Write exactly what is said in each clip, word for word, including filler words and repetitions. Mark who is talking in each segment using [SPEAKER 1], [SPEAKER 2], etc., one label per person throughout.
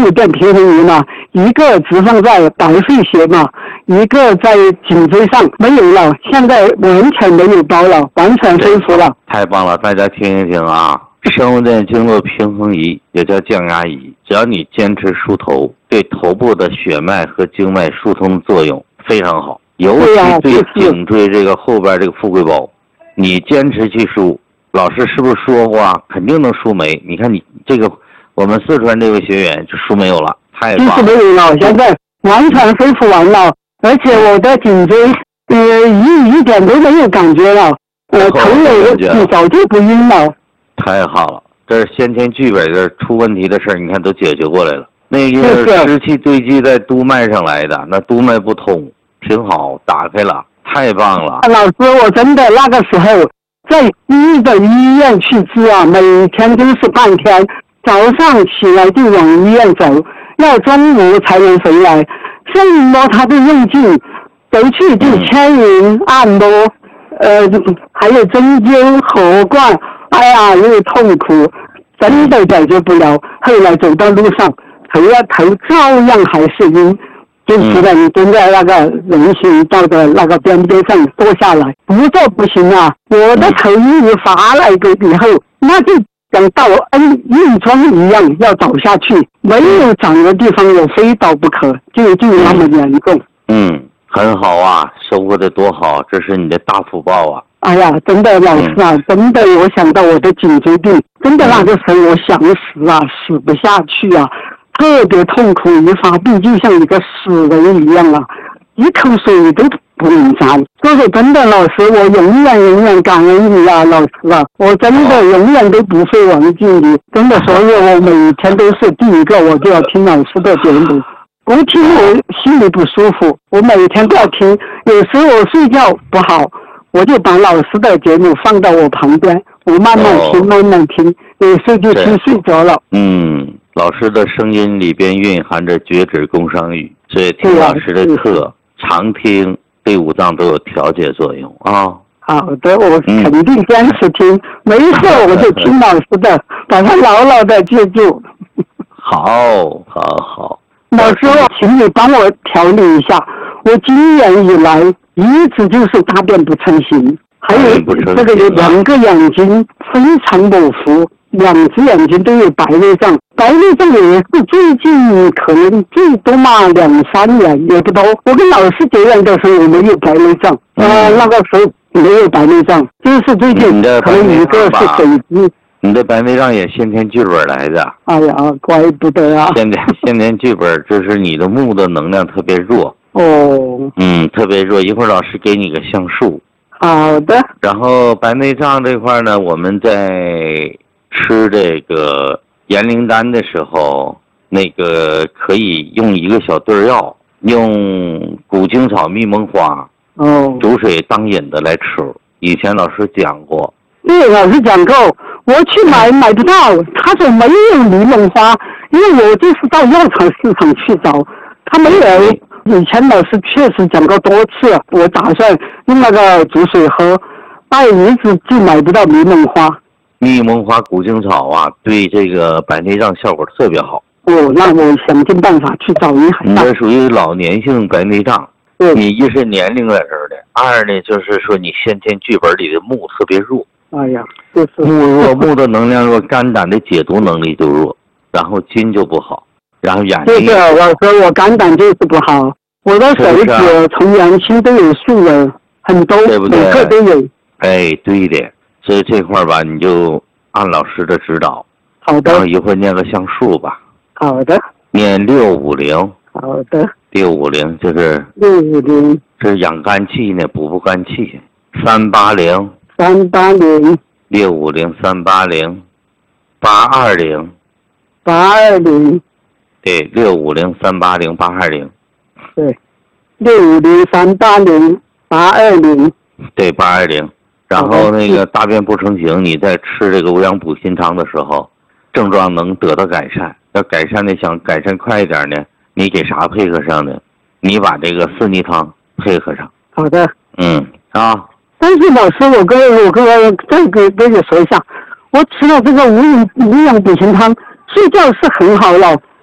[SPEAKER 1] 有点平衡鱼嘛，一个只放在白肺穴嘛，一个在颈椎上，没有了，现在完全没有包了，完全恢复了。
[SPEAKER 2] 太棒了，大家听一听啊！生物电经络平衡仪也叫降压仪，只要你坚持梳头，对头部的血脉和经脉疏通作用非常好，尤其对颈椎这个后边这个富贵包，你坚持去梳，老师是不是说过啊？肯定能梳没？你看你这个，我们四川这位学员就梳没有了，太棒了，
[SPEAKER 1] 就是没有了，现在完全恢复完了，而且我的颈椎呃一一点都没有感觉了，呃头也早就不晕了。
[SPEAKER 2] 太好了，这是先天剧本的出问题的事儿，你看都解决过来了。那个湿气堆积在督脉上来的，那督脉不通，挺好，打开了，太棒了。
[SPEAKER 1] 老师，我真的那个时候在一的医院去治啊，每天都是半天，早上起来就往医院走，要中午才能回来。什么他都用尽，回去就牵引、按摩，呃，还有针灸、活灌。哎呀，又痛苦，真的解决不了。后来走到路上，头啊头照样还是晕，就只能蹲在那个人行道的那个边边上坐下来，不坐不行啊！我的头一发来个以后，那就像到摁硬桩一样要倒下去，没有长的地方我非倒不可，就就那么严重。
[SPEAKER 2] 嗯，很好啊，收获的多好，这是你的大福报啊！
[SPEAKER 1] 哎呀，真的老师啊，真的我想到我的颈椎病，真的那个时候我想死啊，死不下去啊，特别痛苦，一发病就像一个死人一样啊，一口水都不能沾。所以真的老师，我永远永远感恩你啊，老师啊，我真的永远都不会忘记你，真的，所以我每天都是第一个我就要听老师的节目，不听我心里不舒服，我每天都要听，有时我睡觉不好。我就把老师的节目放到我旁边，我慢慢听，哦、慢慢听，有时就听睡着了。
[SPEAKER 2] 嗯，老师的声音里边蕴含着绝指工商语，所以听老师的课，啊、常听对五脏都有调节作用啊。
[SPEAKER 1] 好的，我肯定坚持听，嗯、没事我就听老师的，把它牢牢的记住。
[SPEAKER 2] 好，好，好。
[SPEAKER 1] 老师，请你帮我调理一下，我今年以来。一直就是大便不成形，还有这个有两个眼睛非常模糊，两只眼睛都有白内障，白内障也是最近可能最多嘛两三年也不多。我跟老师结缘的时候我没有白内障，呃、嗯、那个时候没有白内障，就是最近可能一个是水质。
[SPEAKER 2] 你的白内障也先天剧本来的。
[SPEAKER 1] 哎呀，怪不得啊！
[SPEAKER 2] 先天先天剧本就是你的木的能量特别弱。
[SPEAKER 1] 哦，
[SPEAKER 2] 嗯，特别弱。一会儿老师给你个橡树。
[SPEAKER 1] 好的。
[SPEAKER 2] 然后白内障这块呢，我们在吃这个盐灵丹的时候，那个可以用一个小对药，用古精草、蜜蒙花，
[SPEAKER 1] 哦，
[SPEAKER 2] 煮水当饮的来吃。以前老师讲过。
[SPEAKER 1] 对，老师讲过，我去买买不到，他说没有柠檬花，因为我就是到药厂市场去找，他没有。以前老师确实讲过多次，我打算用那个煮水喝，但一直就买不到柠檬花。
[SPEAKER 2] 蜜蒙花、古精草啊，对这个白内障效果特别好。
[SPEAKER 1] 哦，那我想尽办法去找一下。
[SPEAKER 2] 你这属于老年性白内障，
[SPEAKER 1] 对，
[SPEAKER 2] 你一是年龄在这儿的，二呢就是说你先天剧本里的木特别弱。
[SPEAKER 1] 哎呀，就是
[SPEAKER 2] 木弱，木的能量弱，肝胆的解毒能力就弱，然后筋就不好。然后眼睛，
[SPEAKER 1] 对的，我说我肝胆就是不好，我的手指从年轻都有树了，很多，
[SPEAKER 2] 对不对？
[SPEAKER 1] 每个都有。
[SPEAKER 2] 哎，对的，所以这块吧，你就按老师的指导。
[SPEAKER 1] 好的。
[SPEAKER 2] 然后一会儿念个橡树吧。
[SPEAKER 1] 好的。
[SPEAKER 2] 念六五零。
[SPEAKER 1] 好的。
[SPEAKER 2] 六五零就是
[SPEAKER 1] 六五零，
[SPEAKER 2] 这是养肝气呢，补补肝气。三八零。
[SPEAKER 1] 三八零。
[SPEAKER 2] 六五零三八零，八二零。
[SPEAKER 1] 八二零。
[SPEAKER 2] 对，六五零三八零八二零，
[SPEAKER 1] 对，六五零三八零八二零，
[SPEAKER 2] 对，八二零。然后那个大便不成形，你在吃这个无氧补心汤的时候，症状能得到改善。要改善的想改善快一点呢，你给啥配合上呢？你把这个四逆汤配合上。
[SPEAKER 1] 好的。
[SPEAKER 2] 嗯啊。
[SPEAKER 1] 但是老师，我跟我跟我再给跟你说一下，我吃了这个无氧无氧补心汤，睡觉是很好了。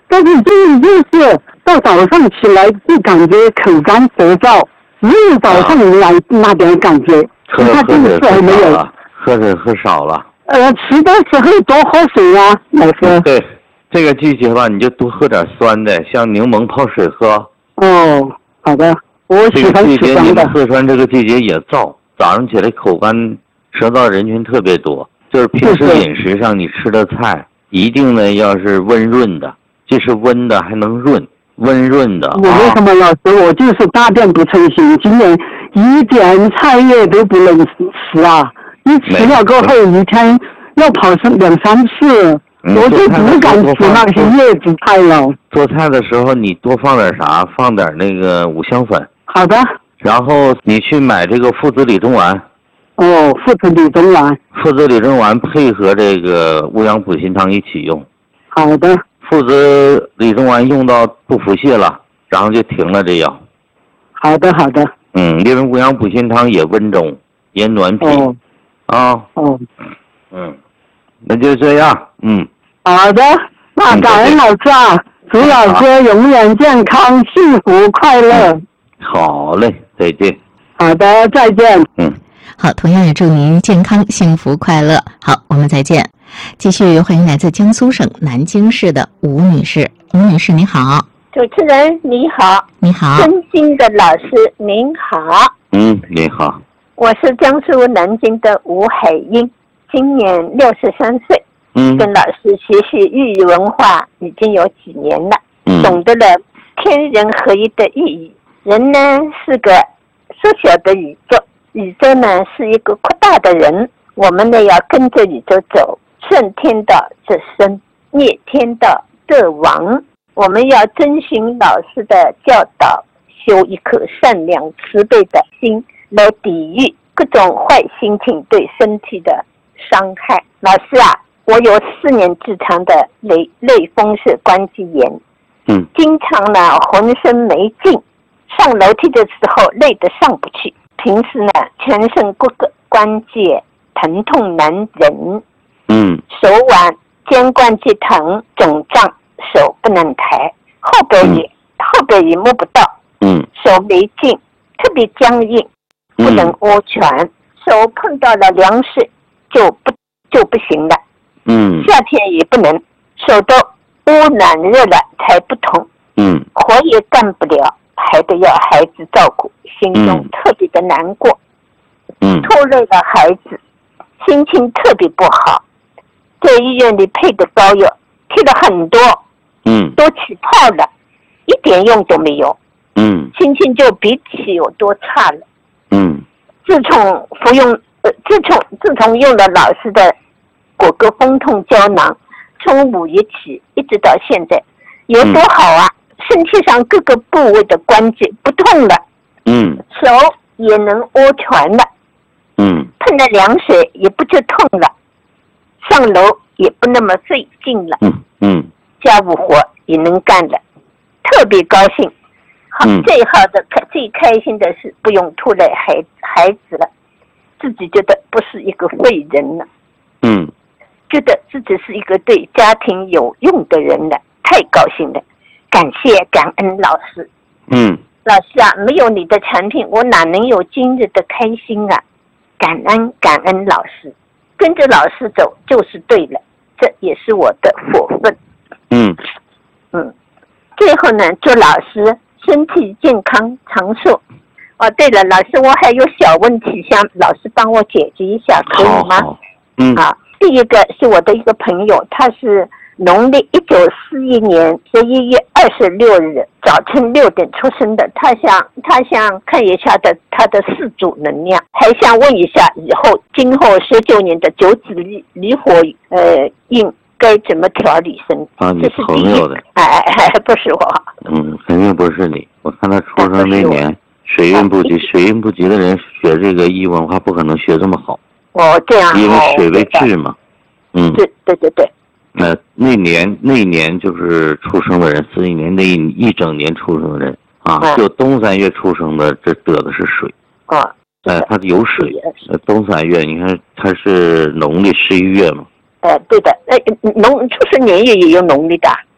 [SPEAKER 1] 但是就是就是到早上起来就感觉口干舌燥，只有早上来那点感觉，
[SPEAKER 2] 喝
[SPEAKER 1] 其他
[SPEAKER 2] 喝水喝
[SPEAKER 1] 就是还没有。
[SPEAKER 2] 少了，喝水喝少了。
[SPEAKER 1] 呃，吃的时候多喝水啊，老师。
[SPEAKER 2] 对，这个季节吧，你就多喝点酸的，像柠檬泡水喝。
[SPEAKER 1] 哦，好的，我喜欢吃
[SPEAKER 2] 这个季节，你们
[SPEAKER 1] 酸的。
[SPEAKER 2] 四川这个季节也燥，早上起来口干舌燥人群特别多。就是平时
[SPEAKER 1] 对对
[SPEAKER 2] 饮食上你吃的菜，一定呢要是温润的，既是温的还能润，温润的。
[SPEAKER 1] 我为什么老师？我就是大便不成形，今年一点菜叶都不能吃啊！一吃了过后，一天要跑上两三次，
[SPEAKER 2] 嗯
[SPEAKER 1] 我就不敢吃那些叶子菜了。
[SPEAKER 2] 做菜的时候你多放点啥？放点那个五香粉。
[SPEAKER 1] 好的。
[SPEAKER 2] 然后你去买这个附子理中丸。
[SPEAKER 1] 哦，附子理中丸。
[SPEAKER 2] 附子理中丸配合这个乌羊补心汤一起用。
[SPEAKER 1] 好的。
[SPEAKER 2] 附子理中丸用到不腹泻了，然后就停了这药。
[SPEAKER 1] 好的，好的。
[SPEAKER 2] 嗯，因为乌羊补心汤也温中，也暖脾。
[SPEAKER 1] 哦。
[SPEAKER 2] 啊。
[SPEAKER 1] 哦。
[SPEAKER 2] 嗯，那就这样。嗯。
[SPEAKER 1] 好的，那感恩老师啊，祝老师永远健康、幸福、快乐。
[SPEAKER 2] 嗯、好嘞，再见。
[SPEAKER 1] 好的，再见。
[SPEAKER 2] 嗯。
[SPEAKER 3] 好，同样也祝您健康、幸福、快乐。好，我们再见。继续欢迎来自江苏省南京市的吴女士。吴女士，你好。
[SPEAKER 4] 主持人你好。
[SPEAKER 3] 你好。
[SPEAKER 4] 尊敬的老师您好。
[SPEAKER 2] 嗯，你好。
[SPEAKER 4] 我是江苏南京的吴海英，今年六十三岁。
[SPEAKER 2] 嗯。
[SPEAKER 4] 跟老师学习寓语文化已经有几年了，
[SPEAKER 2] 嗯、
[SPEAKER 4] 懂得了天人合一的意义。人呢是个缩小的宇宙。宇宙呢是一个扩大的人，我们呢要跟着宇宙走，顺天道则生，逆天道则亡。我们要遵循老师的教导，修一颗善良慈悲的心，来抵御各种坏心情对身体的伤害。老师啊，我有四年之长的类类风湿关节炎，
[SPEAKER 2] 嗯，
[SPEAKER 4] 经常呢浑身没劲，上楼梯的时候累得上不去。平时呢，全身各个关节疼痛难忍，
[SPEAKER 2] 嗯，
[SPEAKER 4] 手腕、肩关节疼、肿胀，手不能抬，后背也、嗯、后背也摸不到，
[SPEAKER 2] 嗯，
[SPEAKER 4] 手没劲，特别僵硬，不能握拳，嗯、手碰到了凉水就不就不行了，
[SPEAKER 2] 嗯，
[SPEAKER 4] 夏天也不能，手都污暖热了才不痛，
[SPEAKER 2] 嗯，
[SPEAKER 4] 活也干不了，还得要孩子照顾。心中特别的难过，
[SPEAKER 2] 嗯，
[SPEAKER 4] 拖累了孩子，心情特别不好，在医院里配的膏药贴了很多，
[SPEAKER 2] 嗯，
[SPEAKER 4] 都起泡了，一点用都没有，
[SPEAKER 2] 嗯，
[SPEAKER 4] 心情就比起有多差了，
[SPEAKER 2] 嗯，
[SPEAKER 4] 自从服用，呃，自从自从用了老师的果戈风痛胶囊，从五月起一直到现在，有多好啊！嗯、身体上各个部位的关节不痛了。
[SPEAKER 2] 嗯，
[SPEAKER 4] 手也能握拳了，
[SPEAKER 2] 嗯，
[SPEAKER 4] 碰了凉水也不就痛了，上楼也不那么费劲了，
[SPEAKER 2] 嗯嗯，
[SPEAKER 4] 家务活也能干了，特别高兴。好，
[SPEAKER 2] 嗯、
[SPEAKER 4] 最好的、最开心的是不用拖累孩孩子了，自己觉得不是一个废人了，
[SPEAKER 2] 嗯，
[SPEAKER 4] 觉得自己是一个对家庭有用的人了，太高兴了，感谢感恩老师。
[SPEAKER 2] 嗯。
[SPEAKER 4] 老师啊，没有你的产品，我哪能有今日的开心啊！感恩感恩老师，跟着老师走就是对了，这也是我的福分。
[SPEAKER 2] 嗯
[SPEAKER 4] 嗯，最后呢，祝老师身体健康长寿。哦，对了，老师，我还有小问题，想老师帮我解决一下，可以吗？
[SPEAKER 2] 好好嗯，
[SPEAKER 4] 啊，第一个是我的一个朋友，他是农历一九四一年十一月二十六日早晨六点出生的，他想他想看一下的他的四主能量，还想问一下以后今后十九年的九子离离火呃运该怎么调理身体？
[SPEAKER 2] 啊，你朋友的？
[SPEAKER 4] 哎哎哎，不是我。
[SPEAKER 2] 嗯，肯定不是你。我看他出生那年水运不及，水运不及的人学这个易文化不可能学这么好。
[SPEAKER 4] 哦，这样。
[SPEAKER 2] 因为水为质嘛。嗯。
[SPEAKER 4] 对对对对。
[SPEAKER 2] 呃，那年那年就是出生的人，四一年那一一整年出生的人啊，
[SPEAKER 4] 嗯、
[SPEAKER 2] 就冬三月出生的，这得的是水。
[SPEAKER 4] 啊，
[SPEAKER 2] 呃，他有水。呃，冬三月，你看他是农历十一月嘛。
[SPEAKER 4] 呃，对的，呃，农出生年月也有农历的。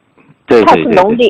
[SPEAKER 2] 对
[SPEAKER 4] 它
[SPEAKER 2] 对对对，
[SPEAKER 4] 是农历